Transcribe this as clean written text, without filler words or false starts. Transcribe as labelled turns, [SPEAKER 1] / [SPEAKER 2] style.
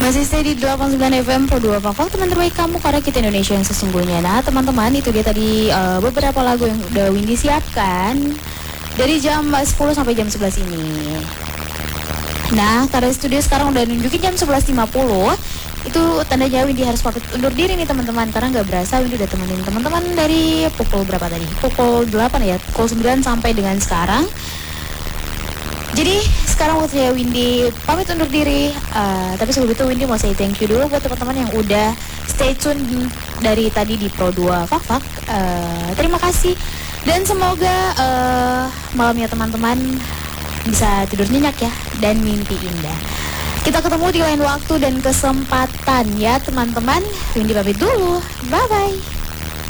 [SPEAKER 1] Masih stay di 89 FM Pro 2 Fakfak, teman terbaik kamu karena kita Indonesia yang sesungguhnya. Nah teman-teman, itu dia tadi beberapa lagu yang udah Windy siapkan dari jam 10 sampai jam 11 ini. Nah karena studio sekarang udah nunjukin jam 11.50, itu tandanya Windy harus pamit undur diri nih teman-teman. Karena gak berasa Windy udah temenin teman-teman dari pukul berapa tadi? Pukul 8 ya, pukul 9 sampai dengan sekarang. Jadi sekarang waktunya Windy pamit undur diri. Tapi sebelum itu Windy mau say thank you dulu buat teman-teman yang udah stay tune dari tadi di Pro 2 Fakfak. Terima kasih. Dan semoga malamnya teman-teman bisa tidur nyenyak ya dan mimpi indah. Kita ketemu di lain waktu dan kesempatan ya teman-teman. Windy pamit dulu. Bye-bye.